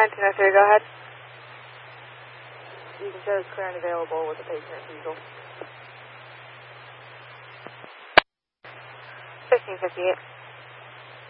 1903, go ahead. You can show current available with the patient at Diesel. 1558.